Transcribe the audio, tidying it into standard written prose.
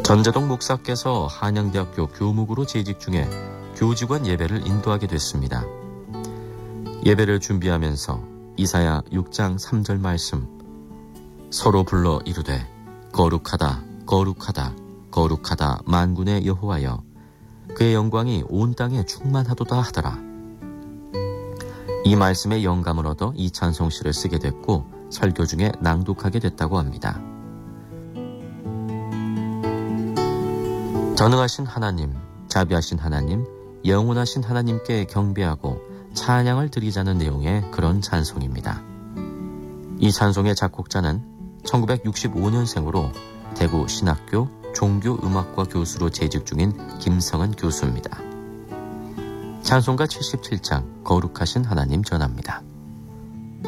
전재동 목사께서 한양대학교 교목으로 재직 중에 교직원 예배를 인도하게 됐습니다. 예배를 준비하면서 이사야 6장 3절 말씀, 서로 불러 이르되 거룩하다 거룩하다 거룩하다 만군의 여호와여, 그의 영광이 온 땅에 충만하도다 하더라. 이 말씀에 영감을 얻어 이 찬송시를 쓰게 됐고 설교 중에 낭독하게 됐다고 합니다. 전능하신 하나님, 자비하신 하나님, 영원하신 하나님께 경배하고 찬양을 드리자는 내용의 그런 찬송입니다. 이 찬송의 작곡자는 1965년생으로 대구 신학교 종교음악과 교수로 재직 중인 김성은 교수입니다. 찬송가 77장 거룩하신 하나님 전합니다.